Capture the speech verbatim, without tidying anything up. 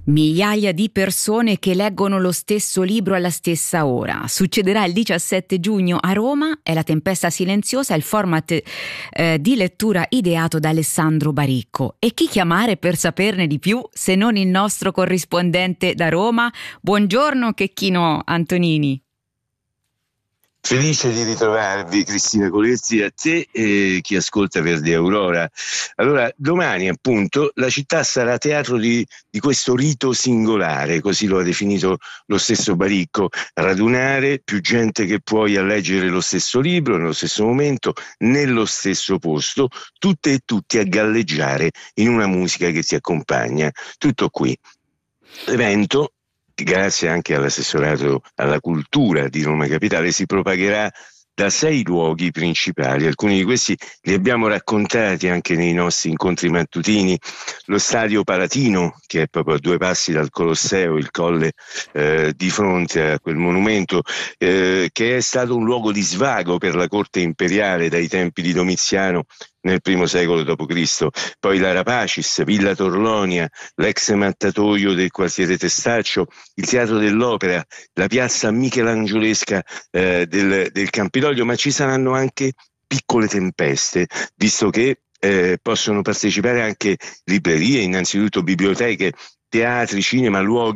Migliaia di persone che leggono lo stesso libro alla stessa ora. Succederà il diciassette giugno a Roma, è La tempesta silenziosa, il format eh, di lettura ideato da Alessandro Baricco. E chi chiamare per saperne di più se non il nostro corrispondente da Roma? Buongiorno Checchino Antonini. Felice di ritrovarvi Cristina Colezzi, a te e chi ascolta Verde Aurora. Allora, domani appunto la città sarà teatro di, di questo rito singolare, così lo ha definito lo stesso Baricco: radunare più gente che puoi a leggere lo stesso libro, nello stesso momento, nello stesso posto, tutte e tutti a galleggiare in una musica che ti accompagna. Tutto qui. L'evento, grazie anche all'assessorato alla cultura di Roma Capitale, si propagherà da sei luoghi principali. Alcuni di questi li abbiamo raccontati anche nei nostri incontri mattutini: lo Stadio Palatino, che è proprio a due passi dal Colosseo, il colle eh, di fronte a quel monumento, eh, che è stato un luogo di svago per la corte imperiale dai tempi di Domiziano nel primo secolo dopo Cristo. Poi la Rapacis, Villa Torlonia, l'ex mattatoio del quartiere Testaccio, il Teatro dell'Opera, la piazza michelangiolesca eh, del, del Campidoglio, ma ci saranno anche piccole tempeste, visto che eh, possono partecipare anche librerie, innanzitutto biblioteche, teatri, cinema, luoghi